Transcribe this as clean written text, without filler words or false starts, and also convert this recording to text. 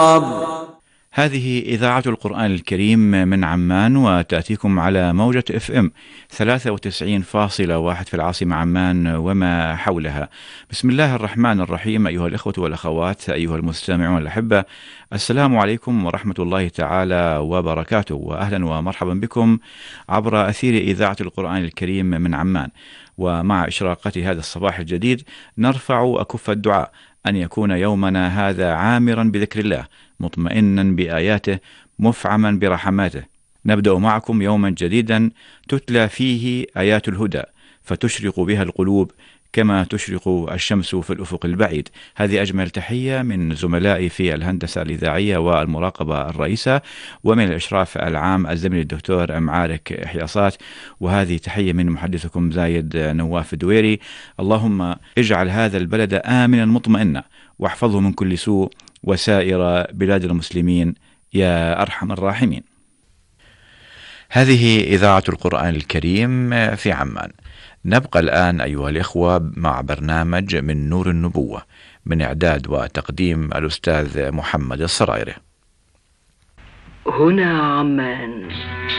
هذه إذاعة القرآن الكريم من عمان، وتأتيكم على موجة FM 93.1 في العاصمة عمان وما حولها. بسم الله الرحمن الرحيم. أيها الإخوة والأخوات، أيها المستمعون الأحبة، السلام عليكم ورحمة الله تعالى وبركاته، وأهلا ومرحبا بكم عبر أثير إذاعة القرآن الكريم من عمان. ومع إشراقة هذا الصباح الجديد نرفع أكف الدعاء أن يكون يومنا هذا عامرا بذكر الله، مطمئنا بآياته، مفعما برحماته. نبدأ معكم يوما جديدا تتلى فيه آيات الهدى، فتشرق بها القلوب كما تشرق الشمس في الأفق البعيد. هذه أجمل تحية من زملائي في الهندسة الإذاعية والمراقبة الرئيسة، ومن الإشراف العام الزميل الدكتور معارك حياصات، وهذه تحية من محدثكم زايد نواف الدويري. اللهم اجعل هذا البلد آمنا مطمئنا، واحفظه من كل سوء، وسائر بلاد المسلمين يا أرحم الراحمين. هذه إذاعة القرآن الكريم في عمان. نبقى الآن أيها الإخوة مع برنامج من نور النبوة، من إعداد وتقديم الأستاذ محمد السرايري. هنا عمان.